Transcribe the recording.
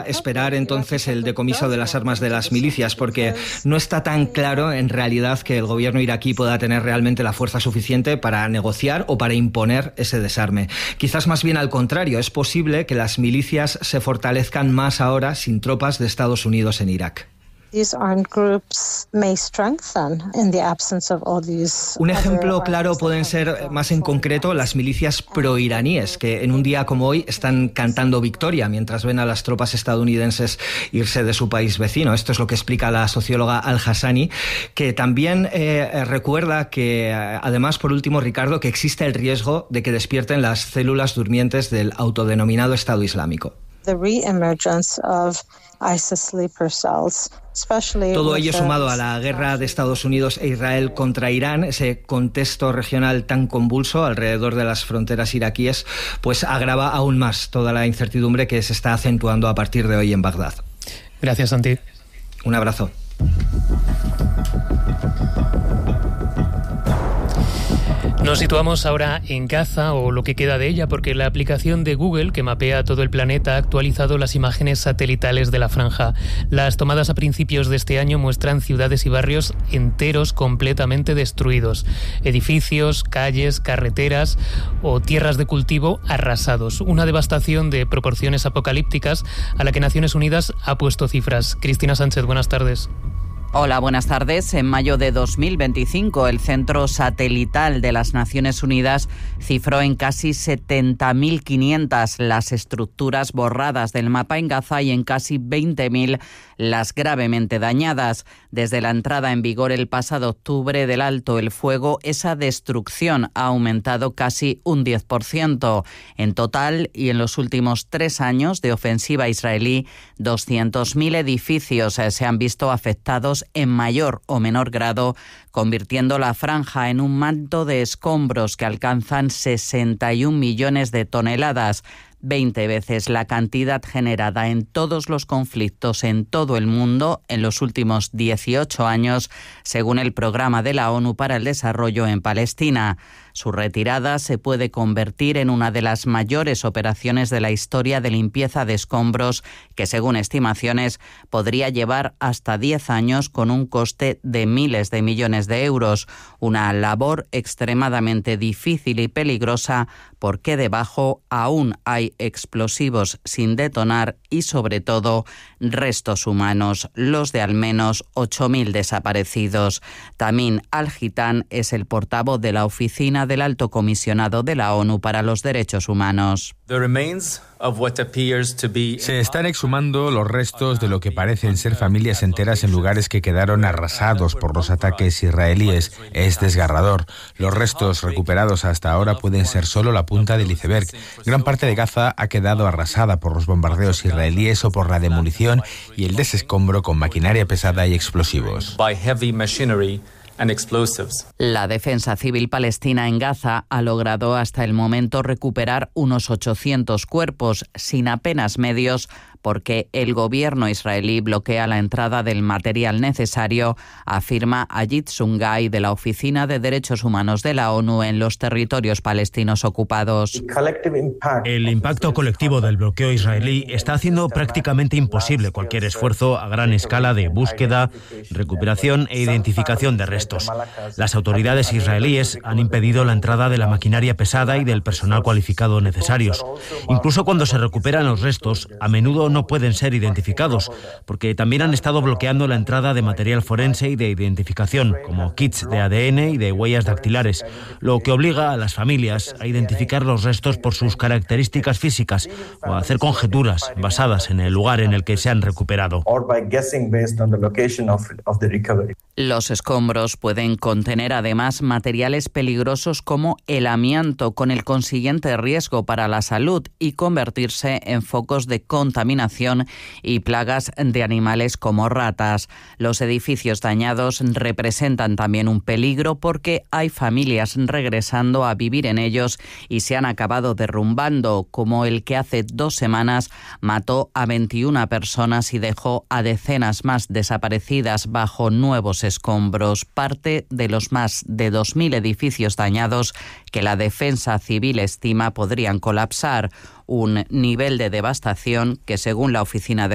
esperar entonces el decomiso de las armas de las milicias, porque no está tan claro en realidad que el gobierno iraquí pueda tener realmente la fuerza suficiente para negociar o para imponer ese desarme. Quizás más bien al contrario, es posible que las milicias se fortalezcan más ahora sin tropas de Estados Unidos en Irak. Un ejemplo claro pueden ser, más en concreto, las milicias proiraníes, que en un día como hoy están cantando victoria mientras ven a las tropas estadounidenses irse de su país vecino. Esto es lo que explica la socióloga Al-Hassani, que también recuerda que, además, por último, Ricardo, que existe el riesgo de que despierten las células durmientes del autodenominado Estado Islámico. Todo ello sumado a la guerra de Estados Unidos e Israel contra Irán, ese contexto regional tan convulso alrededor de las fronteras iraquíes, pues agrava aún más toda la incertidumbre que se está acentuando a partir de hoy en Bagdad. Gracias, Santi. Un abrazo. Nos situamos ahora en Gaza, o lo que queda de ella, porque la aplicación de Google, que mapea todo el planeta, ha actualizado las imágenes satelitales de la franja. Las tomadas a principios de este año muestran ciudades y barrios enteros completamente destruidos. Edificios, calles, carreteras o tierras de cultivo arrasados. Una devastación de proporciones apocalípticas a la que Naciones Unidas ha puesto cifras. Cristina Sánchez, buenas tardes. Hola, buenas tardes. En mayo de 2025, el Centro Satelital de las Naciones Unidas cifró en casi 70.500 las estructuras borradas del mapa en Gaza y en casi 20.000 las gravemente dañadas. Desde la entrada en vigor el pasado octubre del alto el fuego, esa destrucción ha aumentado casi un 10%. En total, y en los últimos 3 años de ofensiva israelí, 200.000 edificios se han visto afectados en mayor o menor grado, convirtiendo la franja en un manto de escombros que alcanzan 61 millones de toneladas, 20 veces la cantidad generada en todos los conflictos en todo el mundo en los últimos 18 años, según el Programa de la ONU para el Desarrollo en Palestina. Su retirada se puede convertir en una de las mayores operaciones de la historia de limpieza de escombros, que según estimaciones podría llevar hasta 10 años con un coste de miles de millones de euros. Una labor extremadamente difícil y peligrosa porque debajo aún hay explosivos sin detonar y, sobre todo, restos humanos, los de al menos 8.000 desaparecidos. Tamim Al-Ghitan es el portavoz de la Oficina del Alto Comisionado de la ONU para los Derechos Humanos. Se están exhumando los restos de lo que parecen ser familias enteras en lugares que quedaron arrasados por los ataques israelíes. Es desgarrador. Los restos recuperados hasta ahora pueden ser solo la punta del iceberg. Gran parte de Gaza ha quedado arrasada por los bombardeos israelíes o por la demolición y el desescombro con maquinaria pesada y explosivos. La Defensa Civil Palestina en Gaza ha logrado hasta el momento recuperar unos 800 cuerpos sin apenas medios, porque el gobierno israelí bloquea la entrada del material necesario, afirma Ajit Sungai de la Oficina de Derechos Humanos de la ONU en los territorios palestinos ocupados. El impacto colectivo del bloqueo israelí está haciendo prácticamente imposible cualquier esfuerzo a gran escala de búsqueda, recuperación e identificación de restos. Las autoridades israelíes han impedido la entrada de la maquinaria pesada y del personal cualificado necesarios. Incluso cuando se recuperan los restos, a menudo no pueden ser identificados, porque también han estado bloqueando la entrada de material forense y de identificación, como kits de ADN y de huellas dactilares, lo que obliga a las familias a identificar los restos por sus características físicas o a hacer conjeturas basadas en el lugar en el que se han recuperado. Los escombros pueden contener además materiales peligrosos como el amianto, con el consiguiente riesgo para la salud, y convertirse en focos de contaminación y plagas de animales como ratas. Los edificios dañados representan también un peligro porque hay familias regresando a vivir en ellos y se han acabado derrumbando, como el que hace 2 semanas mató a 21 personas y dejó a decenas más desaparecidas bajo nuevos escombros. Parte de los más de 2.000 edificios dañados que la Defensa Civil estima podrían colapsar, un nivel de devastación que, según la Oficina de